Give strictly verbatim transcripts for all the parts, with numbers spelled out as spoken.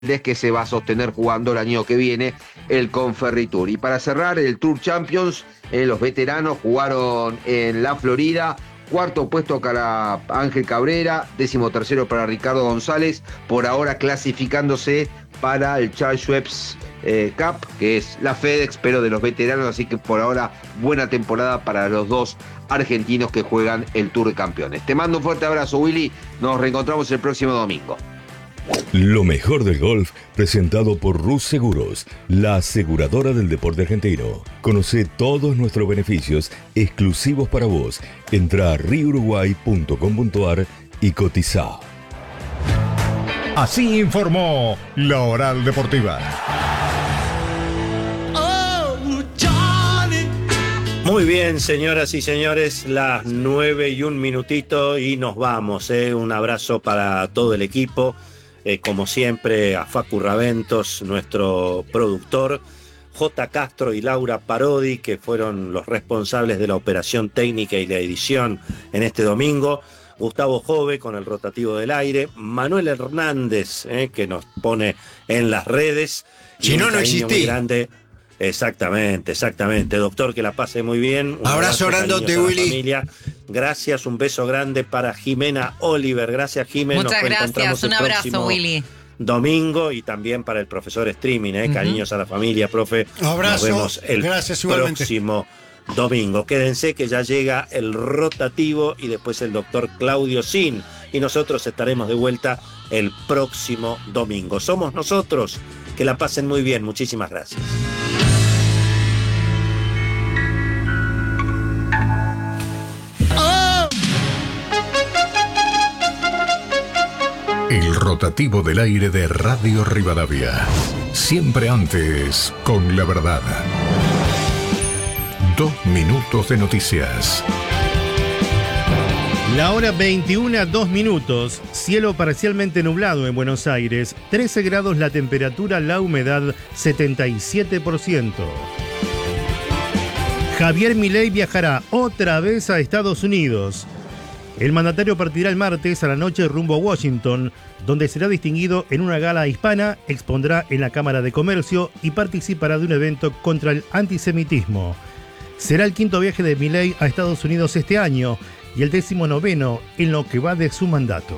es que se va a sostener jugando el año que viene el Conferritour. Y para cerrar, el Tour Champions, eh, los veteranos jugaron en la Florida. Cuarto puesto para Ángel Cabrera, décimo tercero para Ricardo González, por ahora clasificándose para el Charles Schwab eh, Cup, que es la FedEx, pero de los veteranos, así que por ahora buena temporada para los dos argentinos que juegan el Tour de Campeones. Te mando un fuerte abrazo, Willy, nos reencontramos el próximo domingo. Lo mejor del golf, presentado por Rus Seguros, la aseguradora del deporte argentino. Conoce todos nuestros beneficios exclusivos para vos. Entra a rio uruguay punto com punto ar y cotiza. Así informó La Oral Deportiva. Muy bien, señoras y señores, las nueve y un minutito y nos vamos. ¿eh? Un abrazo para todo el equipo. Eh, como siempre, a Facu Raventos, nuestro productor, J. Castro y Laura Parodi, que fueron los responsables de la operación técnica y la edición en este domingo, Gustavo Jove con el rotativo del aire, Manuel Hernández, eh, que nos pone en las redes. Si no, no existí. Grande. Exactamente, exactamente. Doctor, que la pase muy bien. Un abrazo, abrazo grandote, Willy. Familia. Gracias, un beso grande para Jimena Oliver. Gracias, Jimena. Muchas gracias, un abrazo, Willy. Domingo y también para el profesor Streaming, ¿eh? Uh-huh. Cariños a la familia, profe. Abrazo. Nos vemos el gracias, próximo domingo. Quédense que ya llega el rotativo y después el doctor Claudio Sin. Y nosotros estaremos de vuelta el próximo domingo. Somos nosotros. Que la pasen muy bien. Muchísimas gracias. El rotativo del aire de Radio Rivadavia. Siempre antes con la verdad. Dos minutos de noticias. La hora veintiuna, dos minutos. Cielo parcialmente nublado en Buenos Aires. trece grados la temperatura, la humedad setenta y siete por ciento. Javier Milei viajará otra vez a Estados Unidos. El mandatario partirá el martes a la noche rumbo a Washington, donde será distinguido en una gala hispana, expondrá en la Cámara de Comercio y participará de un evento contra el antisemitismo. Será el quinto viaje de Milei a Estados Unidos este año y el décimo noveno en lo que va de su mandato.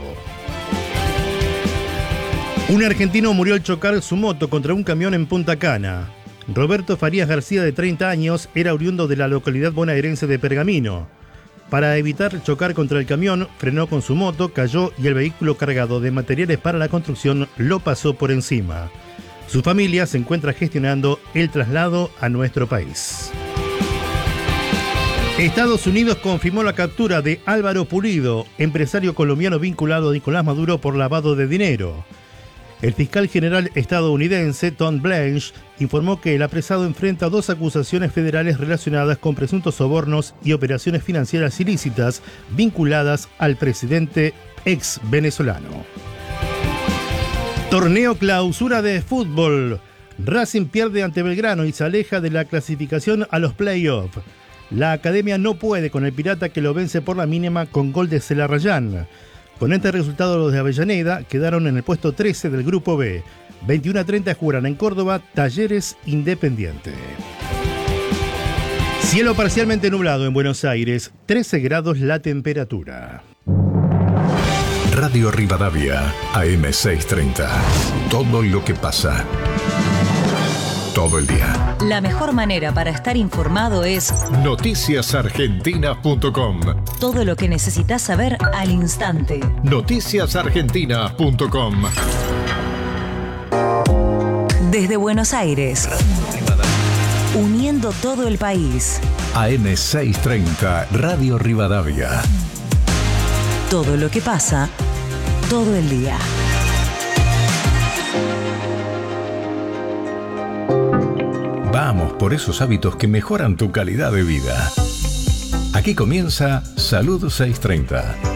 Un argentino murió al chocar su moto contra un camión en Punta Cana. Roberto Farías García, de treinta años, era oriundo de la localidad bonaerense de Pergamino. Para evitar chocar contra el camión, frenó con su moto, cayó y el vehículo cargado de materiales para la construcción lo pasó por encima. Su familia se encuentra gestionando el traslado a nuestro país. Estados Unidos confirmó la captura de Álvaro Pulido, empresario colombiano vinculado a Nicolás Maduro por lavado de dinero. El fiscal general estadounidense Tom Blanche informó que el apresado enfrenta dos acusaciones federales relacionadas con presuntos sobornos y operaciones financieras ilícitas vinculadas al presidente ex venezolano. Torneo clausura de fútbol. Racing pierde ante Belgrano y se aleja de la clasificación a los playoffs. La academia no puede con el Pirata, que lo vence por la mínima con gol de Celarrayán. Con este resultado, los de Avellaneda quedaron en el puesto trece del Grupo B. veintiuno a treinta jugarán en Córdoba Talleres Independiente. Cielo parcialmente nublado en Buenos Aires, trece grados la temperatura. Radio Rivadavia, A M seiscientos treinta. Todo lo que pasa. Todo el día. La mejor manera para estar informado es noticias argentinas punto com. Todo lo que necesitas saber al instante. noticias argentinas punto com. Desde Buenos Aires, uniendo todo el país. A M seiscientos treinta, Radio Rivadavia. Todo lo que pasa, todo el día. Vamos por esos hábitos que mejoran tu calidad de vida. Aquí comienza Salud seiscientos treinta.